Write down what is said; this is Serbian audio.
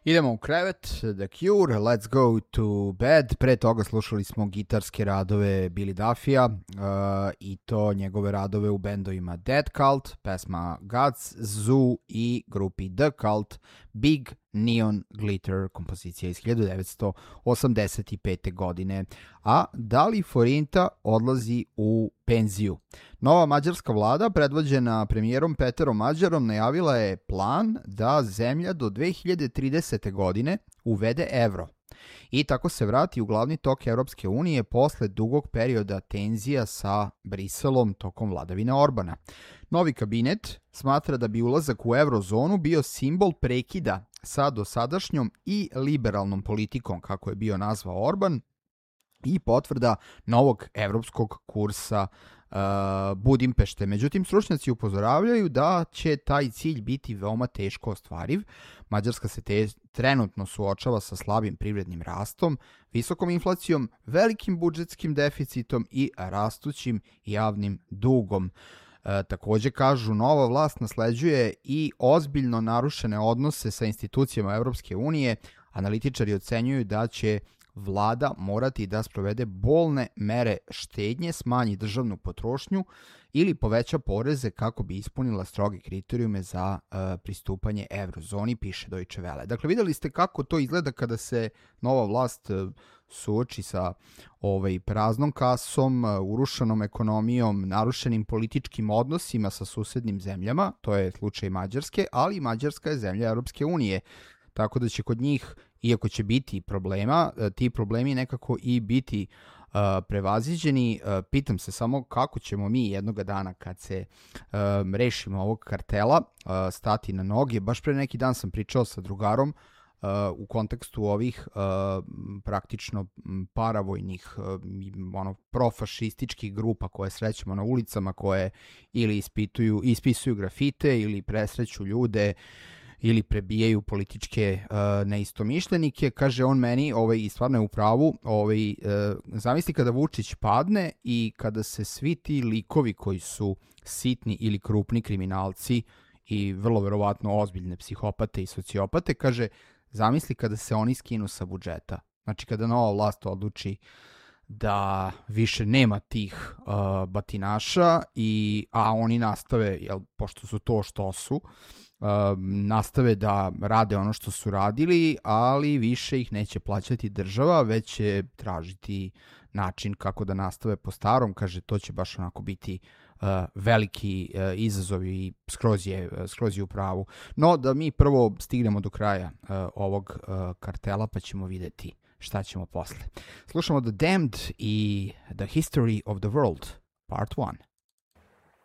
Idemo u krevet, The Cure, Let's Go to Bed. Pre toga slušali smo gitarske radove Billy Duffya i to njegove radove u bendovima Dead Cult, pesma Guts, Zoo i grupi The Cult, Big Neon Glitter, kompozicija iz 1985. godine. A Dali Forinta odlazi u penziju. Nova mađarska vlada, predvođena premijerom Peterom Mađarom, najavila je plan da zemlja do 2030. godine uvede evro i tako se vrati u glavni tok Evropske unije posle dugog perioda tenzija sa Briselom tokom vladavine Orbana. Novi kabinet smatra da bi ulazak u eurozonu bio simbol prekida sa dosadašnjom i liberalnom politikom, kako je bio nazvao Orban, i potvrda novog evropskog kursa Budimpešte. Međutim, stručnjaci upozoravljaju da će taj cilj biti veoma teško ostvariv. Mađarska se trenutno suočava sa slabim privrednim rastom, visokom inflacijom, velikim budžetskim deficitom i rastućim javnim dugom. Takođe kažu, nova vlast nasleđuje i ozbiljno narušene odnose sa institucijama Evropske unije. Analitičari ocenjuju da će vlada morati da sprovede bolne mere štednje, smanji državnu potrošnju ili poveća poreze kako bi ispunila stroge kriterijume za pristupanje eurozoni, piše Deutsche Welle. Dakle, videli ste kako to izgleda kada se nova vlast suoči sa praznom kasom, urušenom ekonomijom, narušenim političkim odnosima sa susednim zemljama, to je slučaj Mađarske, ali Mađarska je zemlja Europske unije, tako da će kod njih, iako će biti problema, ti problemi nekako i biti prevaziđeni. Pitam se samo kako ćemo mi jednoga dana kad se rešimo ovog kartela stati na noge. Baš pre neki dan sam pričao sa drugarom u kontekstu ovih praktično paravojnih profašističkih grupa koje srećemo na ulicama, koje ili ispisuju grafite ili presreću ljude ili prebijaju političke neistomišljenike. Kaže on meni, i stvarno je u pravu, zamisli kada Vučić padne i kada se svi ti likovi koji su sitni ili krupni kriminalci i vrlo verovatno ozbiljne psihopate i sociopate, kaže, zamisli kada se oni skinu sa budžeta. Znači kada nova vlast odluči da više nema tih batinaša, a oni nastave, pošto su to što su, nastave da rade ono što su radili, ali više ih neće plaćati država, već će tražiti način kako da nastave po starom. Kaže, to će baš onako biti veliki izazov i skroz je u pravu. No, da mi prvo stignemo do kraja ovog kartela, pa ćemo videti šta ćemo posle. Slušamo The Damned i The History of the World, Part 1.